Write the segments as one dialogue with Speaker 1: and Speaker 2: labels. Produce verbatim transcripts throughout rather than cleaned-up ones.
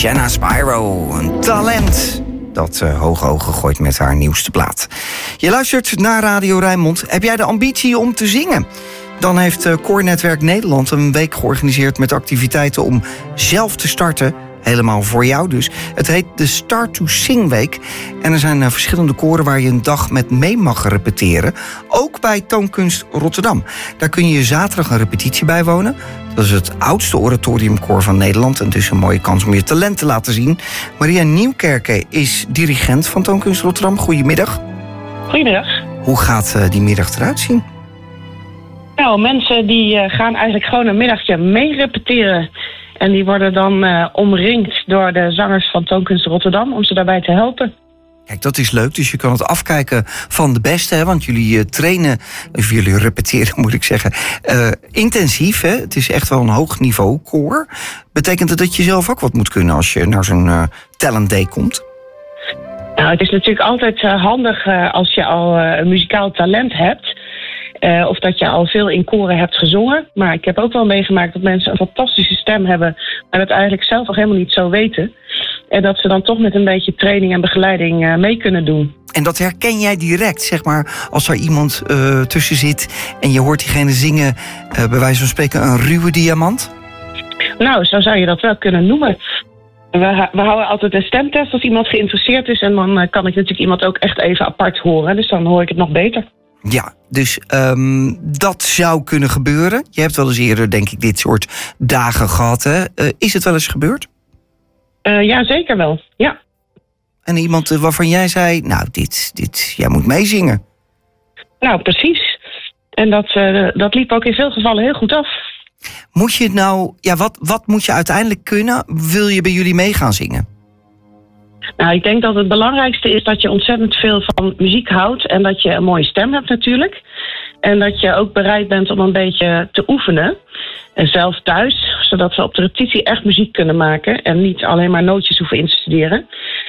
Speaker 1: Shanna Spyro, een talent dat uh, hoge ogen gooit met haar nieuwste plaat. Je luistert naar Radio Rijnmond. Heb jij de ambitie om te zingen? Dan heeft uh, Koornetwerk Nederland een week georganiseerd met activiteiten om zelf te starten. Helemaal voor jou dus. Het heet de Start to Sing Week. En er zijn uh, verschillende koren waar je een dag met mee mag repeteren. Ook bij Toonkunst Rotterdam. Daar kun je zaterdag een repetitie bijwonen. Dat is het oudste oratoriumkoor van Nederland. En dus een mooie kans om je talent te laten zien. Maria Nieuwkerke is dirigent van Toonkunst Rotterdam. Goedemiddag.
Speaker 2: Goedemiddag.
Speaker 1: Hoe gaat uh, die middag eruit zien?
Speaker 2: Nou, mensen die uh, gaan eigenlijk gewoon een middagje mee repeteren. En die worden dan uh, omringd door de zangers van Toonkunst Rotterdam om ze daarbij te helpen.
Speaker 1: Kijk, dat is leuk. Dus je kan het afkijken van de beste. Hè? Want jullie uh, trainen, of jullie repeteren moet ik zeggen, uh, intensief. Hè? Het is echt wel een hoog niveau koor. Betekent het dat je zelf ook wat moet kunnen als je naar zo'n uh, talent day komt?
Speaker 2: Nou, het is natuurlijk altijd uh, handig uh, als je al uh, een muzikaal talent hebt. Uh, of dat je al veel in koren hebt gezongen. Maar ik heb ook wel meegemaakt dat mensen een fantastische stem hebben, maar dat eigenlijk zelf nog helemaal niet zo weten. En dat ze dan toch met een beetje training en begeleiding uh, mee kunnen doen.
Speaker 1: En dat herken jij direct, zeg maar, als er iemand uh, tussen zit en je hoort diegene zingen, uh, bij wijze van spreken, een ruwe diamant?
Speaker 2: Nou, zo zou je dat wel kunnen noemen. We, we houden altijd een stemtest als iemand geïnteresseerd is. En dan uh, kan ik natuurlijk iemand ook echt even apart horen. Dus dan hoor ik het nog beter.
Speaker 1: Ja, dus um, dat zou kunnen gebeuren. Je hebt wel eens eerder, denk ik, dit soort dagen gehad. Hè? Uh, is het wel eens gebeurd?
Speaker 2: Uh, ja, zeker wel. Ja.
Speaker 1: En iemand uh, waarvan jij zei, nou, dit, dit, jij moet meezingen.
Speaker 2: Nou, precies. En dat, uh, dat liep ook in veel gevallen heel goed af.
Speaker 1: Moet je het nou, ja, wat, wat moet je uiteindelijk kunnen? Wil je bij jullie mee gaan zingen?
Speaker 2: Nou, ik denk dat het belangrijkste is dat je ontzettend veel van muziek houdt en dat je een mooie stem hebt natuurlijk. En dat je ook bereid bent om een beetje te oefenen. En zelf thuis, zodat we op de repetitie echt muziek kunnen maken en niet alleen maar nootjes hoeven in te studeren.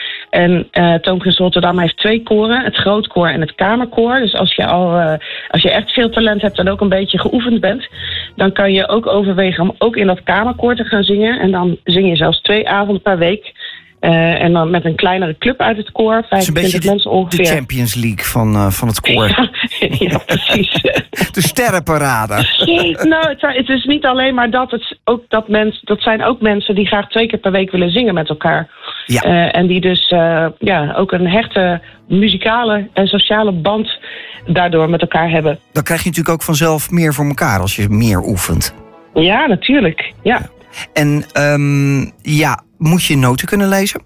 Speaker 2: En uh, Toonkunst Rotterdam heeft twee koren, het grootkoor en het kamerkoor. Dus als je al, uh, als je echt veel talent hebt en ook een beetje geoefend bent, dan kan je ook overwegen om ook in dat kamerkoor te gaan zingen. En dan zing je zelfs twee avonden per week. Uh, en dan met een kleinere club uit het koor, vijfentwintig mensen ongeveer.
Speaker 1: De Champions League van, uh, van het koor.
Speaker 2: Ja, ja, precies.
Speaker 1: De sterrenparade.
Speaker 2: Nou, het, het is niet alleen maar dat. Het ook dat, mens, dat zijn ook mensen die graag twee keer per week willen zingen met elkaar.
Speaker 1: Ja.
Speaker 2: Uh, en die dus uh, ja, ook een hechte muzikale en sociale band daardoor met elkaar hebben.
Speaker 1: Dan krijg je natuurlijk ook vanzelf meer voor elkaar als je meer oefent.
Speaker 2: Ja, natuurlijk. Ja.
Speaker 1: Ja. En um, ja, moet je noten kunnen lezen?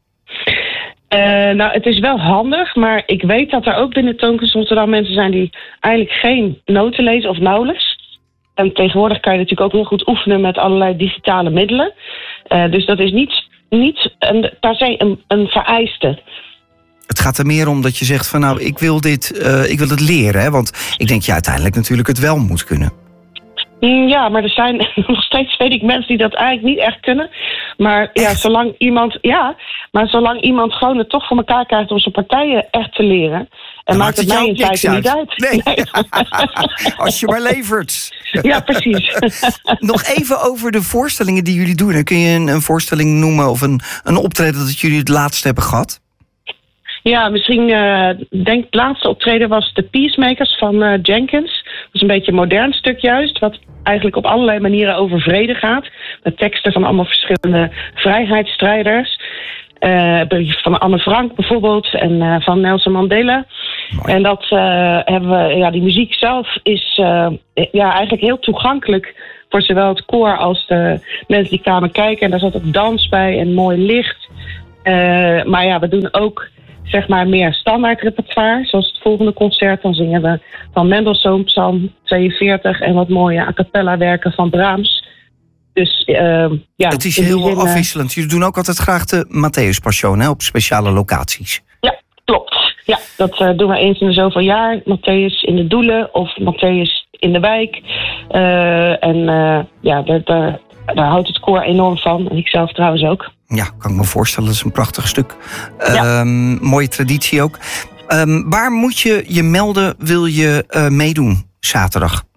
Speaker 2: Uh, nou, het is wel handig, maar ik weet dat er ook binnen Toonkunst Rotterdam mensen zijn die eigenlijk geen noten lezen of nauwelijks. En tegenwoordig kan je natuurlijk ook heel goed oefenen met allerlei digitale middelen. Uh, dus dat is niet, niet een, per se een, een vereiste.
Speaker 1: Het gaat er meer om dat je zegt van nou, ik wil dit, uh, ik wil het leren. Hè? Want ik denk je uiteindelijk natuurlijk het wel moet kunnen.
Speaker 2: Ja, maar er zijn nog steeds, weet ik, mensen die dat eigenlijk niet echt kunnen. Maar ja, echt? zolang iemand, ja, maar zolang iemand gewoon het toch voor elkaar krijgt om zijn partijen echt te leren. En
Speaker 1: dan
Speaker 2: maakt het mij in feite niet uit.
Speaker 1: Nee. nee. Als je maar levert.
Speaker 2: Ja, precies.
Speaker 1: Nog even over de voorstellingen die jullie doen. Kun je een, een voorstelling noemen of een, een optreden dat jullie het laatst hebben gehad?
Speaker 2: Ja, misschien, uh, denk het laatste optreden was de Peacemakers van uh, Jenkins. Dat is een beetje een modern stuk juist, wat eigenlijk op allerlei manieren over vrede gaat. Met teksten van allemaal verschillende vrijheidsstrijders. Uh, van Anne Frank bijvoorbeeld en uh, van Nelson Mandela. Mooi. En dat uh, hebben we, ja, die muziek zelf is uh, ja, eigenlijk heel toegankelijk voor zowel het koor als de mensen die kwamen kijken. En daar zat ook dans bij en mooi licht. Uh, maar ja, we doen ook zeg maar meer standaard repertoire. Zoals het volgende concert, dan zingen we van Mendelssohn Psalm tweeënveertig en wat mooie a cappella werken van Brahms. Dus uh, ja.
Speaker 1: Het is heel zin, afwisselend. Jullie doen ook altijd graag de Matthäus Passion, hè, op speciale locaties.
Speaker 2: Ja, klopt. Ja, dat uh, doen we eens in de zoveel jaar. Matthäus in de Doelen of Matthäus in de wijk. Uh, en uh, ja, daar, daar, daar houdt het koor enorm van. En ik zelf trouwens ook.
Speaker 1: Ja, kan ik me voorstellen. Dat is een prachtig stuk.
Speaker 2: Ja.
Speaker 1: Um, mooie traditie ook. Um, waar moet je je melden, wil je uh, meedoen zaterdag?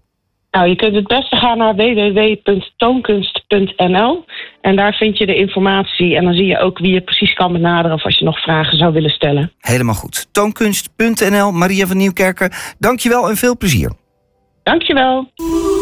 Speaker 2: Nou, je kunt het beste gaan naar w w w punt toonkunst punt n l. En daar vind je de informatie. En dan zie je ook wie je precies kan benaderen of als je nog vragen zou willen stellen.
Speaker 1: Helemaal goed. toonkunst punt n l. Maria van Nieuwkerken, dankjewel en veel plezier.
Speaker 2: Dankjewel.